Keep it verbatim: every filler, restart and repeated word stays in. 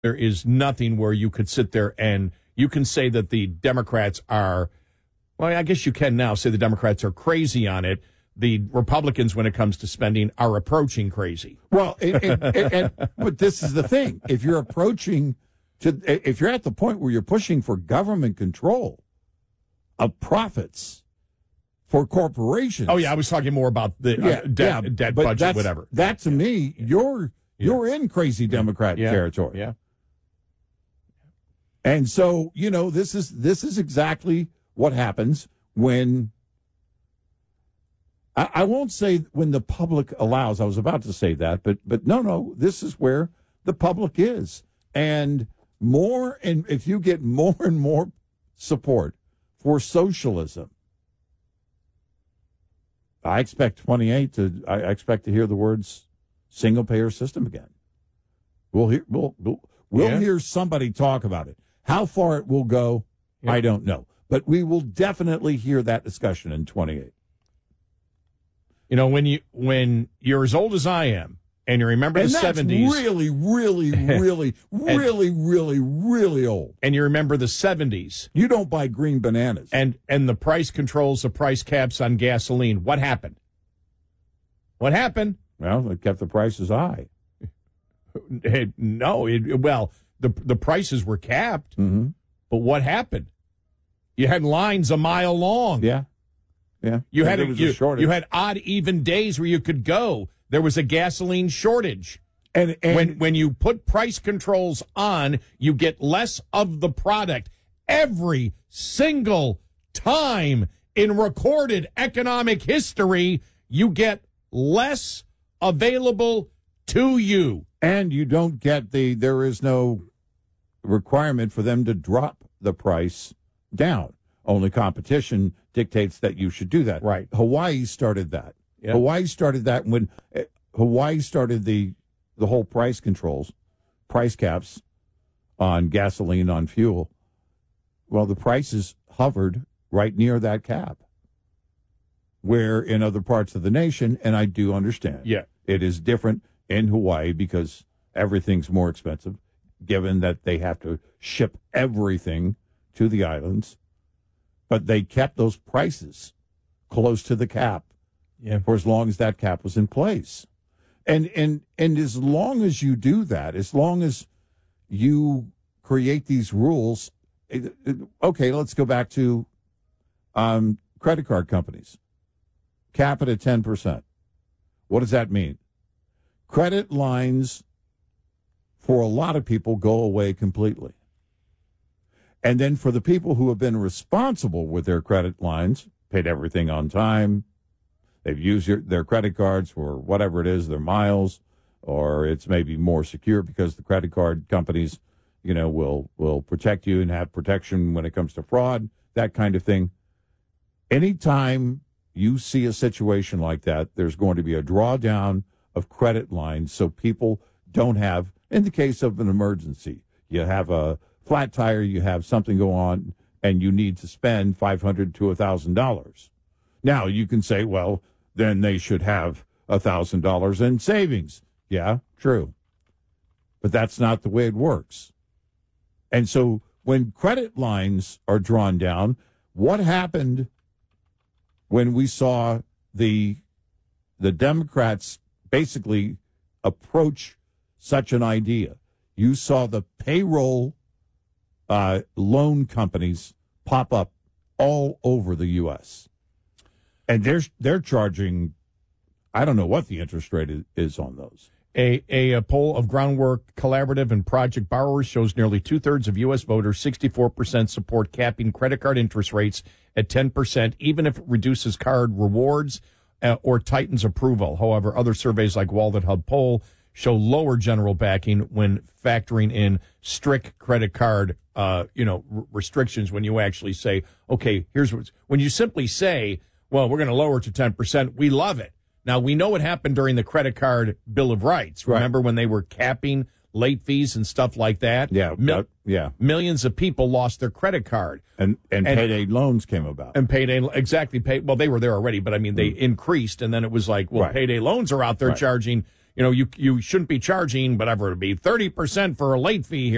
there is nothing where you could sit there and you can say that the Democrats are, well, I guess you can now say the Democrats are crazy on it. The Republicans, when it comes to spending, are approaching crazy. Well, and, and, and, and, but this is the thing. If you're approaching to, if you're at the point where you're pushing for government control of profits for corporations. Oh, yeah, I was talking more about the uh, yeah, debt, yeah, debt but budget, whatever. That, to me, you're you're in crazy Democrat yeah. territory. Yeah. And so, you know, this is this is exactly what happens when, I, I won't say when the public allows. I was about to say that, but but no, no, this is where the public is. And more, and if you get more and more support for socialism, I expect twenty-eight to, I expect to hear the words single payer system again. We'll hear, we'll, we'll, we'll yeah. hear somebody talk about it. How far it will go, yeah. I don't know. But we will definitely hear that discussion in twenty-eight. You know, when you when you're as old as I am, and you remember and the that's seventies, really, really, really, really, really, really old. And you remember the seventies, you don't buy green bananas, and and the price controls, the price caps on gasoline. What happened? What happened? Well, it kept the prices high. It, no, it, well, the the prices were capped, mm-hmm. but what happened? You had lines a mile long. Yeah, yeah. You and had a, a you, shortage. you had odd even days where you could go. There was a gasoline shortage. And, and when when you put price controls on, you get less of the product every single time in recorded economic history. You get less available to you. And you don't get the, there is no requirement for them to drop the price down. Only competition dictates that you should do that. Right. Hawaii started that. Yep. Hawaii started that when uh, Hawaii started the the whole price controls, price caps on gasoline, on fuel. Well, the prices hovered right near that cap. Where in other parts of the nation, and I do understand, yeah, it is different in Hawaii because everything's more expensive, given that they have to ship everything to the islands. But they kept those prices close to the cap. Yeah. For as long as that cap was in place. And and and as long as you do that, as long as you create these rules, it, it, okay, let's go back to um, credit card companies. Cap it at ten percent. What does that mean? Credit lines for a lot of people go away completely. And then for the people who have been responsible with their credit lines, paid everything on time, they've used your, their credit cards for whatever it is, their miles, or it's maybe more secure because the credit card companies, you know, will will protect you and have protection when it comes to fraud, that kind of thing. Anytime you see a situation like that, there's going to be a drawdown of credit lines so people don't have, in the case of an emergency, you have a flat tire, you have something go on, and you need to spend five hundred dollars to one thousand dollars. Now, you can say, well, then they should have one thousand dollars in savings. Yeah, true. But that's not the way it works. And so when credit lines are drawn down, what happened when we saw the the Democrats basically approach such an idea? You saw the payroll uh, loan companies pop up all over the U S And they're they're charging, I don't know what the interest rate is, is on those. A, a, a poll of Groundwork Collaborative and Project Borrowers shows nearly two-thirds of U S voters, sixty-four percent, support capping credit card interest rates at ten percent, even if it reduces card rewards uh, or tightens approval. However, other surveys like Wallet Hub Poll show lower general backing when factoring in strict credit card uh, you know, r- restrictions when you actually say, okay, here's what, when you simply say, well, we're going to lower it to ten percent, we love it. Now, we know what happened during the credit card Bill of Rights. Right. Remember when they were capping late fees and stuff like that? Yeah, Mil- uh, yeah. Millions of people lost their credit card. And, and and payday loans came about. And payday, exactly. Pay, well, they were there already, but I mean, they mm. increased, and then it was like, well, right. payday loans are out there right. charging, you know, you you shouldn't be charging whatever it would be, thirty percent for a late fee here.